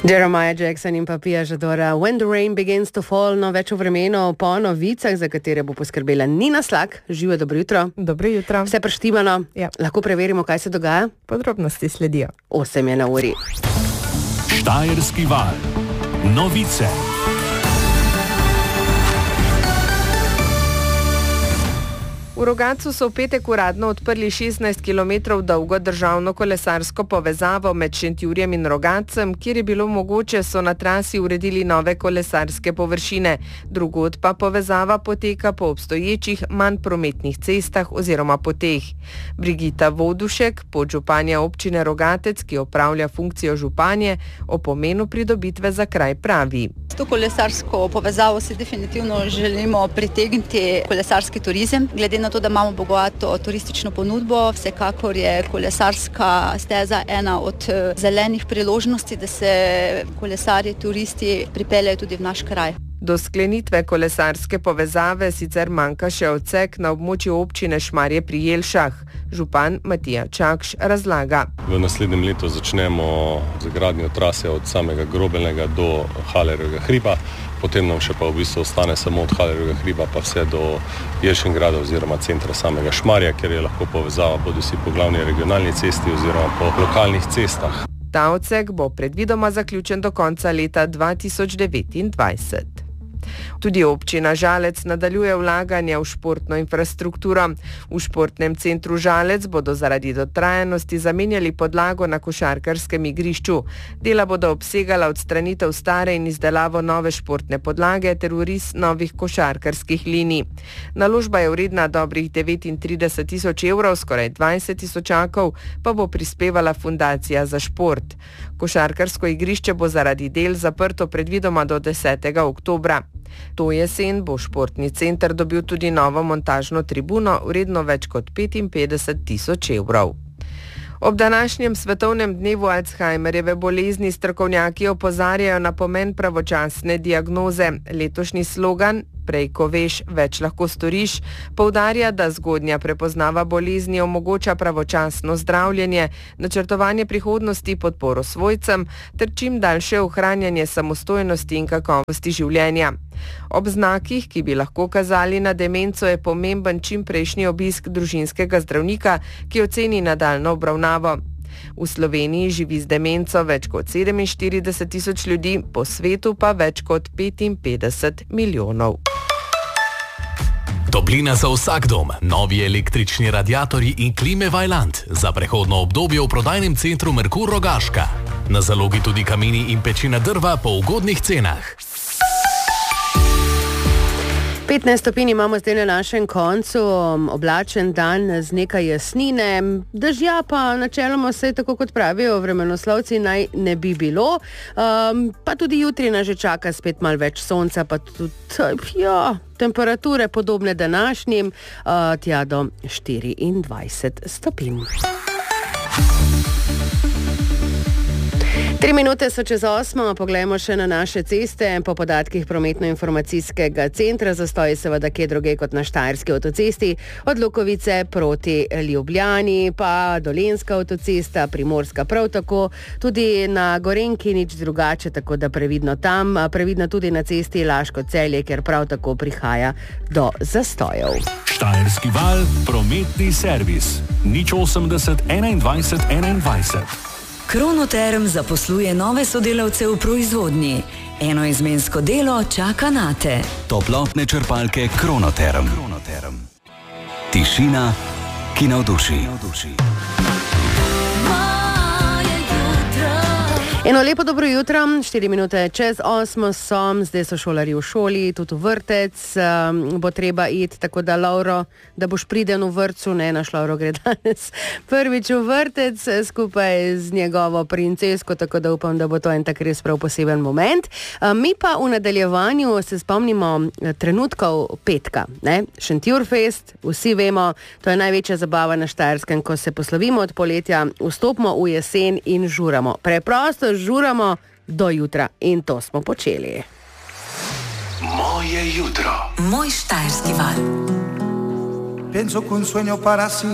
Jeremiah Jackson in pa Pia Žadora. When the rain begins to fall, no več o vremenu po novicah, za katere bo poskrbela Nina Slak. Živijo, dobro jutro. Dobro jutro. Vse preštimano? Ja. Lahko preverimo, kaj se dogaja? Podrobnosti sledijo. 8 je na uri. Štajerski val. Novice. V Rogatcu so v petek uradno odprli 16 km dolgo državno kolesarsko povezavo med Šentjurjem in Rogatcem, kjer je bilo mogoče, so na trasi uredili nove kolesarske površine. Drugod pa povezava poteka po obstoječih manj prometnih cestah oziroma poteh. Brigita Vodušek, podžupanja občine Rogatec, ki opravlja funkcijo županje, o pomenu pridobitve za kraj pravi. S to kolesarsko povezavo si definitivno želimo pritegniti kolesarski turizem. Glede na to, da imamo bogato turistično ponudbo, vsekakor je kolesarska steza ena od zelenih priložnosti, da se kolesarji, turisti pripeljejo tudi v naš kraj. Do sklenitve kolesarske povezave sicer manjka še odsek na območju občine Šmarje pri Jelšah. Župan Matija Čakš razlaga. V naslednjem letu začnemo z gradnjo trase od samega Grobelnega do Halerjevega hriba, potem nam še pa v bistvu ostane samo od Halerjevega hriba pa vse do Jelšingrada oziroma centra samega Šmarja, ker je lahko povezava bodisi po glavni regionalni cesti oziroma po lokalnih cestah. Ta odsek bo predvidoma zaključen do konca leta 2029. Tudi občina Žalec nadaljuje vlaganje v športno infrastrukturo. V športnem centru Žalec bodo zaradi dotrajanosti zamenjali podlago na košarkarskem igrišču. Dela bodo obsegala odstranitev stare in izdelavo nove športne podlage ter vris novih košarkarskih linij. Naložba je vredna dobrih 39 tisoč evrov, skoraj 20 tisočakov pa bo prispevala Fundacija za šport. Košarkarsko igrišče bo zaradi del zaprto predvidoma do 10. oktobra. To jesen bo športni center dobil tudi novo montažno tribuno, vredno več kot 55 tisoč evrov. Ob današnjem svetovnem dnevu Alzheimerjeve bolezni strokovnjaki opozarjajo na pomen pravočasne diagnoze. Letošnji slogan "Prej ko veš, več lahko storiš" poudarja, da zgodnja prepoznava bolezni omogoča pravočasno zdravljenje, načrtovanje prihodnosti, podporo svojcem ter čim daljše ohranjanje samostojnosti in kakovosti življenja. Ob znakih, ki bi lahko kazali na demenco, je pomemben čimprejšnji obisk družinskega zdravnika, ki oceni nadaljnjo obravnavo. V Sloveniji živi z demenco več kot 47 tisoč ljudi, po svetu pa več kot 55 milijonov. Toplina za vsak dom, novi električni radiatorji in klime Vaillant za prehodno obdobje v prodajnem centru Merkur Rogaška. Na zalogi tudi kamini in pečina drva po ugodnih cenah. 15 stopinj imamo zdaj na našem koncu, oblačen dan z nekaj jasnine, dežja pa načeloma se, tako kot pravijo vremenoslovci, naj ne bi bilo, pa tudi jutri nas že čaka spet malo več sonca, pa tudi temperature podobne današnjim, tja do 24 stopinj. 3 minute so čez 8, poglejmo še na naše ceste. Po podatkih prometno-informacijskega centra zastoji seveda kje druge kot na Štajerski avtocesti, od Lukovice proti Ljubljani, pa Dolenjska avtocesta, Primorska prav tako, tudi na Gorenjki nič drugače, tako da previdno tam, previdno tudi na cesti Laško-Celje, ker prav tako prihaja do zastojev. Štajerski val, prometni servis. 080 21 21. Kronoterm zaposluje nove sodelavce v proizvodnji. Enoizmensko delo čaka nate. Toplotne črpalke Kronoterm. Tišina, ki navduši. Eno lepo dobro jutro, 4 minute čez 8 so, zdaj so šolarji v šoli, tudi v vrtec, bo treba iti, tako da Lauro, da boš priden v vrtcu, ne, naš Lauro gre danes prvič v vrtec skupaj z njegovo princesko, tako da upam, da bo to en tak res prav poseben moment. Mi pa v nadaljevanju se spomnimo trenutkov petka, ne, Šentjurfest, vsi vemo, to je največja zabava na Štajerskem, ko se poslovimo od poletja, vstopimo v jesen in žuramo. Preprosto žuramo do jutra in to smo počeli. Moje jutro. Moj štajerski val. Pienso que un sueño para sí